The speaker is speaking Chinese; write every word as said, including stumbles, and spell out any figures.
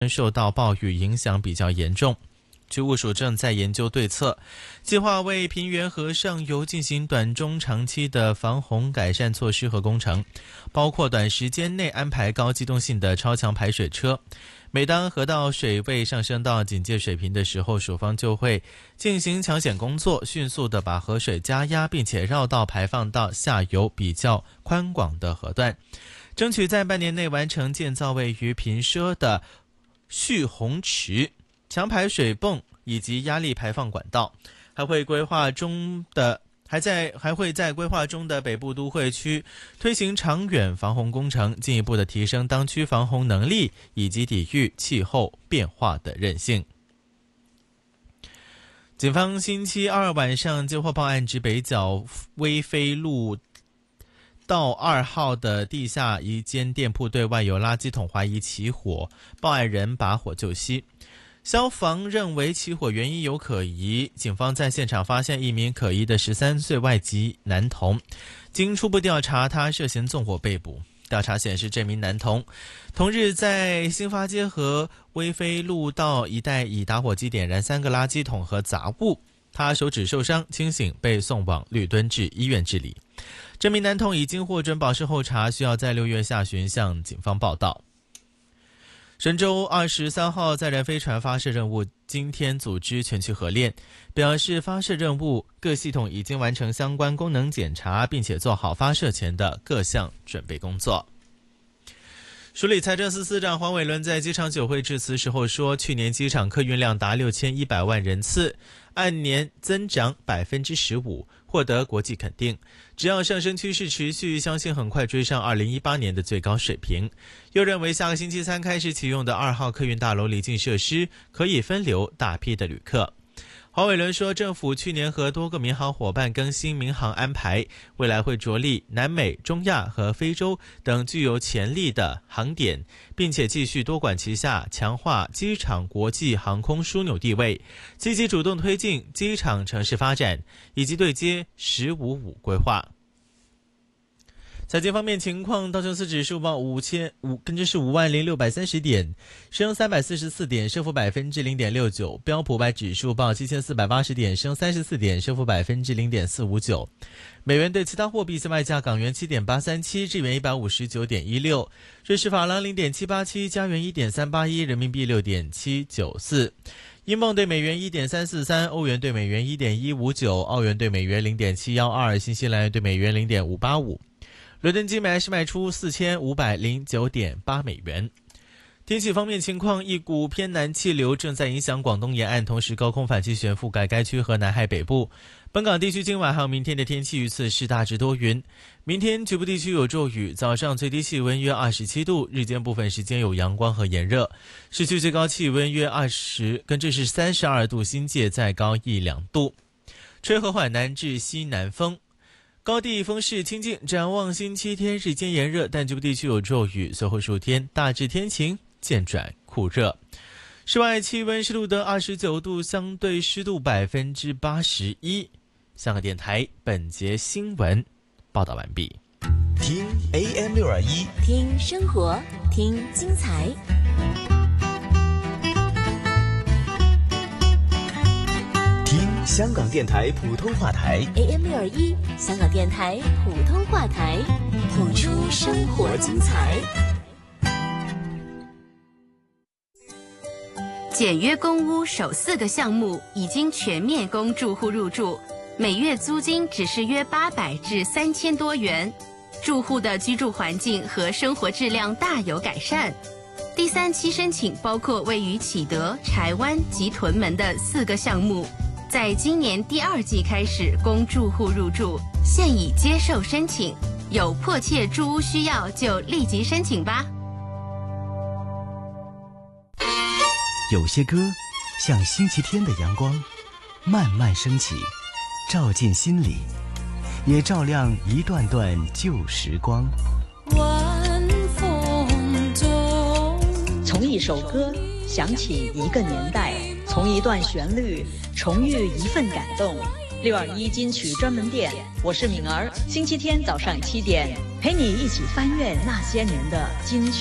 受到暴雨影响比较严重。局务署正在研究对策，计划为平原和上游进行短中长期的防洪改善措施和工程，包括短时间内安排高机动性的超强排水车。每当河道水位上升到警戒水平的时候，署方就会进行抢险工作，迅速的把河水加压，并且绕道排放到下游比较宽广的河段，争取在半年内完成建造位于平畲的蓄洪池、强排水泵以及压力排放管道，还会规划中的还在还会在规划中的北部都会区推行长远防洪工程，进一步的提升当区防洪能力以及抵御气候变化的韧性。警方星期二晚上接获报案，指北角威飞路道二号的地下一间店铺对外有垃圾桶怀疑起火，报案人把火救熄。消防认为起火原因有可疑，警方在现场发现一名可疑的十三岁外籍男童，经初步调查，他涉嫌纵火被捕。调查显示，这名男童同日在新发街和威飞路道一带以打火机点燃三个垃圾桶和杂物，他手指受伤，清醒，被送往绿敦治医院治理。这名男童已经获准保释候查，需要在六月下旬向警方报到。神舟二十三号载人飞船发射任务今天组织全区合练，表示发射任务各系统已经完成相关功能检查，并且做好发射前的各项准备工作。署理财政司司长黄伟纶在机场酒会致辞时候说，去年机场客运量达六千一百万人次，按年增长百分之十五，获得国际肯定。只要上升趋势持续，相信很快追上二零一八年的最高水平。又认为下个星期三开始启用的二号客运大楼离境设施可以分流大批的旅客。黄伟纶说，政府去年和多个民航伙伴更新民航安排，未来会着力南美、中亚和非洲等具有潜力的航点，并且继续多管齐下，强化机场国际航空枢纽地位，积极主动推进机场城市发展，以及对接十五五规划。财经方面情况，道琼斯指数报五千五，跟着是五万零六百三十点，升三百四十四点，升幅百分之零点六九。标普五百指数报七千四百八十点，升三十四点，升幅百分之零点四五九。美元对其他货币现卖价：港元七点八三七，日元一百五十九点一六，瑞士法郎零点七八七，加元一点三八一，人民币六点七九四。英镑对美元一点三四三，欧元对美元一点一五九，澳元对美元零点七一二，新西兰元对美元零点五八五。伦敦金每安士卖出四千五百零九点八美元。天气方面情况，一股偏南气流正在影响广东沿岸，同时高空反气旋覆盖该区和南海北部。本港地区今晚还有明天的天气预测是大致多云，明天局部地区有骤雨，早上最低气温约二十七度，日间部分时间有阳光和炎热，市区最高气温约二十，跟这是三十二度，新界再高一两度，吹和缓南至西南风。高地风势清劲，展望星期天日间炎热，但局部地区有骤雨，随后数天大致天晴，渐转酷热。室外气温是录得二十九度，相对湿度百分之八十一。香港电台本节新闻报道完毕。 听 A M 六二一， 听生活，听精彩。 香港电台普通话台 A M 六二一，香港电台普通话台，谱出生活精彩。 简约公屋首四个项目已经全面供住户入住，每月租金只是约八百至三千多元，住户的居住环境和生活质量大有改善。第三期申请包括位于启德、柴湾及屯门的四个项目。在今年第二季开始供住户入住，现已接受申请，有迫切住屋需要就立即申请吧。 有些歌像星期天的阳光，慢慢升起，照进心里，也照亮一段段旧时光。 晚风中， 从一首歌想起一个年代，从一段旋律重遇一份感动。六二一金曲专门店，我是敏儿，星期天早上七点，陪你一起翻阅那些年的金曲。